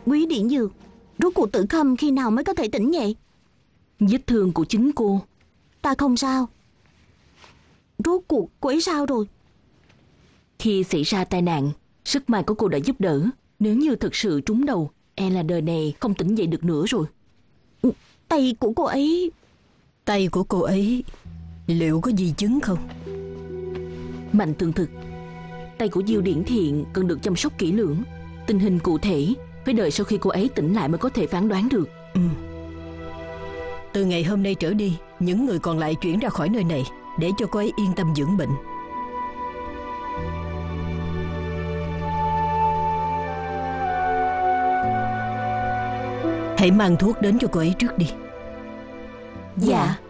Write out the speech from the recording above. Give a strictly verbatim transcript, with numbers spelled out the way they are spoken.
Quý điện dược, rốt cuộc Tử Khâm khi nào mới có thể tỉnh dậy? Vết thương của chính cô. Ta không sao. Rốt cuộc cô ấy sao rồi? Khi xảy ra tai nạn, sức may của cô đã giúp đỡ. Nếu như thật sự trúng đầu, e là đời này không tỉnh dậy được nữa rồi. Tay của cô ấy... Tay của cô ấy liệu có di chứng không? Mạnh Tường Thực, tay của Diêu Điển Thiện cần được chăm sóc kỹ lưỡng. Tình hình cụ thể phải đợi sau khi cô ấy tỉnh lại mới có thể phán đoán được. Ừ. Từ ngày hôm nay trở đi, những người còn lại chuyển ra khỏi nơi này, để cho cô ấy yên tâm dưỡng bệnh. Hãy mang thuốc đến cho cô ấy trước đi. Dạ.